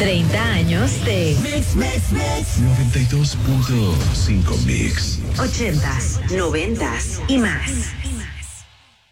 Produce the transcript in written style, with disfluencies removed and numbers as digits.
30 años de Mix, Mix, Mix. 92.5 Mix. 80s, 90s y más.